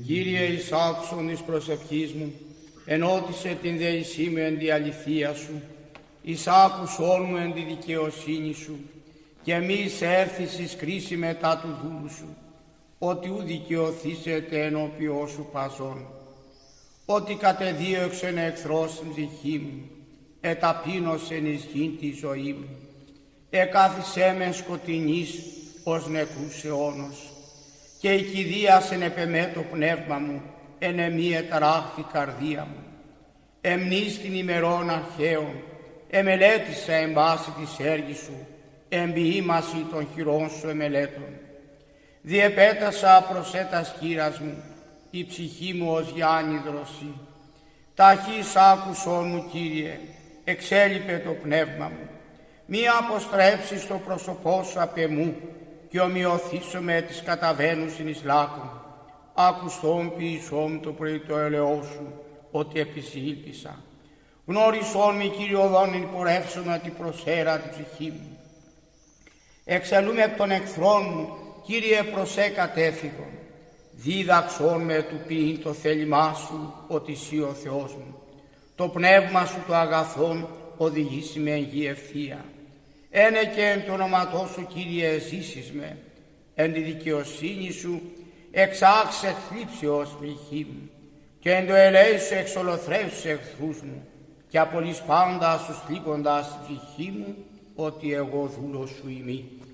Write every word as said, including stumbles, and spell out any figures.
Κύριε, εις άκουσον της προσευχής μου, ενώτισε την δεησή μου εν τη αληθεία σου, εις άκουσόν μου εν τη δικαιοσύνη σου, και μη εισέρθεις εις κρίση μετά του δούλου σου, ότι ου δικαιωθήσετε ενώπιό σου παζών. Ότι κατεδίωξεν εχθρός την ψυχή μου, εταπείνωσεν εις γην τη ζωή μου, εκάθισέ μεν σκοτεινής ως νεκρούς αιώνος, και η κηδείασεν επεμέ το πνεύμα μου, εν εμή εταράχθη καρδία μου. Εμνείς την ημερών αρχαίων, εμελέτησα εν βάση της έργης σου, εμποιήμαση των χειρών σου εμελέτων. Διεπέτασα προσέτας χείρας μου, η ψυχή μου ως Γιάννη δροσή. Ταχύς άκουσόν μου, Κύριε, εξέλιπε το πνεύμα μου. Μη αποστρέψεις το πρόσωπό σου απ' εμού, και ομοιωθήσω με τις καταβαίνουσιν εις λάκων. Ακουστόν ποιησόν το πρωί το ελαιό σου, ότι επισήλπισα. Γνώρισόν μη, Κύριε, οδόν υπορεύσομαι την προσέρα την ψυχή μου. Εξελούμε εκ των εχθρών μου, Κύριε, προσέ κατέφυγον. Δίδαξόν με του ποιήν το θέλημά σου, ότι εσύ ο Θεός μου. Το πνεύμα σου το αγαθόν οδηγήσει με εν γη ευθεία. Ένε και εν το όνοματό σου, Κύριε, ζήσεις με. Εν τη δικαιοσύνη σου εξάξε θλίψεως ψυχή μου, και εν το ελέη σου εξολοθρεύσεις εχθρούς μου, και απολύς πάντα σου θλίποντας την ψυχή μου, ότι εγώ δούλος σου ημί.